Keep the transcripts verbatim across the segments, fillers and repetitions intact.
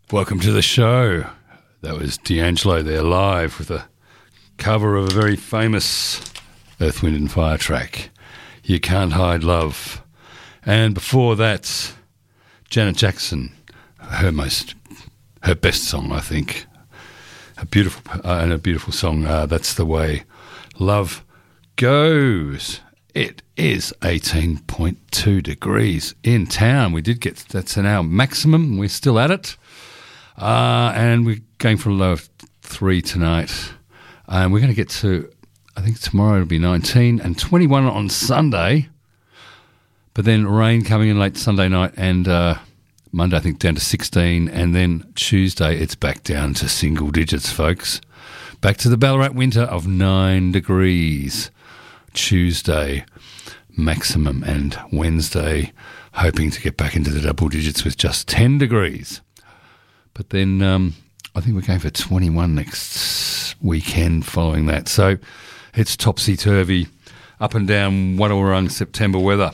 Welcome to the show. That was D'Angelo there live with a cover of a very famous Earth, Wind and Fire track, You Can't Hide Love. And before that, Janet Jackson, her most, her best song, I think. A beautiful, uh, and a beautiful song, uh, That's the Way Love Goes. It is eighteen point two degrees in town. We did get, that's an hour maximum. We're still at it. Uh, and we're going for a low of three tonight. And we're going to get to, I think tomorrow it'll be nineteen and twenty-one on Sunday. But then rain coming in late Sunday night and uh, Monday, I think, down to sixteen. And then Tuesday, it's back down to single digits, folks. Back to the Ballarat winter of nine degrees. Tuesday, maximum, and Wednesday, hoping to get back into the double digits with just ten degrees. But then um, I think we're going for twenty-one next weekend following that. So it's topsy-turvy, up and down Wadawurrung September weather.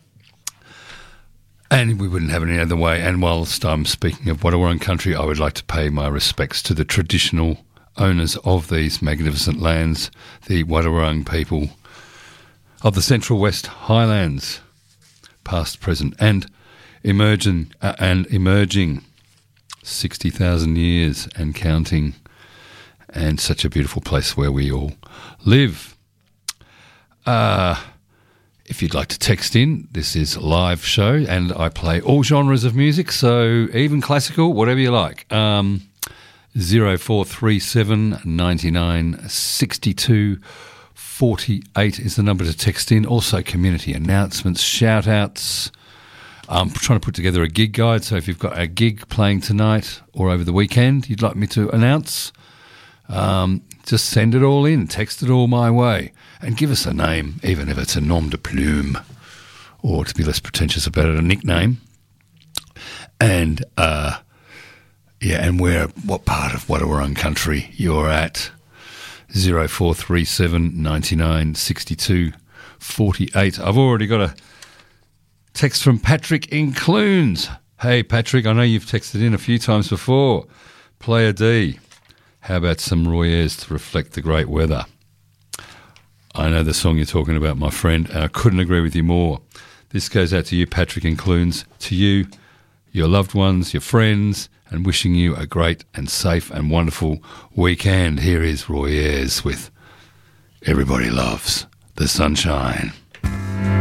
And we wouldn't have it any other way. And whilst I'm speaking of Wadawurrung country, I would like to pay my respects to the traditional owners of these magnificent lands, the Wadawurrung people of the Central West Highlands, past, present, and emerging, uh, and emerging. sixty thousand years and counting, and such a beautiful place where we all live. Uh, if you'd like to text in, this is a live show, and I play all genres of music, so even classical, whatever you like. Um, zero four three seven, nine nine, six two, four eight is the number to text in. Also community announcements, shout-outs. I'm trying to put together a gig guide, so if you've got a gig playing tonight or over the weekend you'd like me to announce, um, just send it all in, text it all my way, and give us a name, even if it's a nom de plume, or to be less pretentious about it, a nickname. And, uh, yeah, and where, what part of Wadawurrung country you're at. zero four three seven, nine nine, six two, four eight. I've already got a text from Patrick in Clunes. Hey, Patrick, I know you've texted in a few times before. Player D, how about some Roy Ayers to reflect the great weather? I know the song you're talking about, my friend, and I couldn't agree with you more. This goes out to you, Patrick in Clunes, to you, your loved ones, your friends, and wishing you a great and safe and wonderful weekend. Here is Roy Ayers with Everybody Loves the Sunshine.